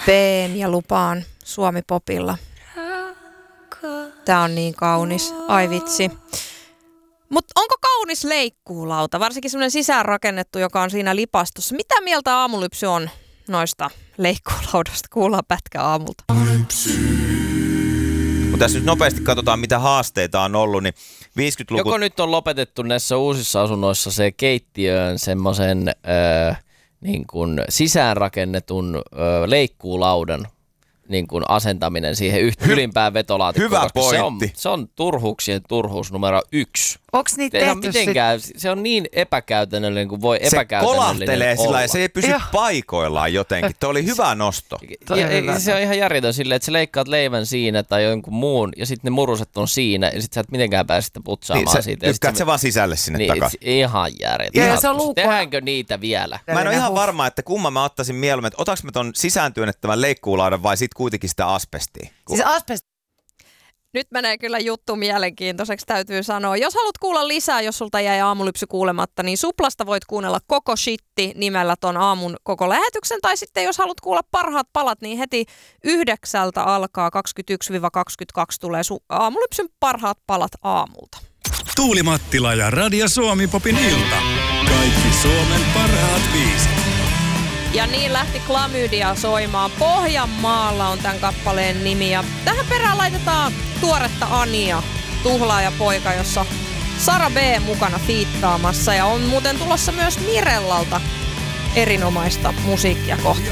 Teen ja lupaan Suomi-popilla. Tää on niin kaunis. Ai vitsi. Mutta onko kaunis leikkuulauta, varsinkin semmoinen sisäänrakennettu, joka on siinä lipastossa? Mitä mieltä Aamulypsy on noista leikkuulaudasta? Kuullaan pätkä aamulta. Kun tässä nyt nopeasti katsotaan, mitä haasteita on ollut, niin 50-luku... Joko nyt on lopetettu näissä uusissa asunnoissa se keittiöön semmoisen niin kuin sisäänrakennetun leikkuulaudan niin kuin asentaminen siihen ylimpään vetolaatikkoon. Hyvä pointti. Se on turhuuksien turhuus numero 1. Onks niitä tehty mitenkään, se on niin epäkäytännöllinen kuin voi epäkäytännöllinen olla. Se kolahtelee sillä ja se ei pysy paikoillaan jotenkin. Tuo oli hyvä nosto. Ja se on ihan järjetön silleen, että sä leikkaat leivän siinä tai jonkun muun ja sitten ne muruset on siinä ja sitten sä et mitenkään pääse sitä putsaamaan niin, siitä. Lykkäät se vaan sisälle sinne niin, takaisin. Ihan järjetön. Ja se on luukku. Tehdäänkö niitä vielä? Mä en ole ihan varma, että kumman mä ottaisin mieluummin, että otaks mä ton sisääntyönnettävän leikkuulaudan vai sit kuitenkin sitä asbestia? Siis asbest. Nyt menee kyllä juttu mielenkiintoiseksi, täytyy sanoa. Jos haluat kuulla lisää, jos sulta jäi Aamulypsy kuulematta, niin Suplasta voit kuunnella koko shitti nimellä ton aamun koko lähetyksen. Tai sitten jos haluat kuulla parhaat palat, niin heti 9 alkaa 21-22 tulee Aamulypsyn parhaat palat aamulta. Tuuli Mattila ja Radio Suomi-popin ilta. Kaikki Suomen parhaat biisit. Ja niin lähti Klamydia soimaan. Pohjanmaalla on tämän kappaleen nimi. Ja tähän perään laitetaan tuoretta Ania, Tuhlaaja-poika, jossa Sara B mukana fiittaamassa. Ja on muuten tulossa myös Mirellalta erinomaista musiikkia kohta.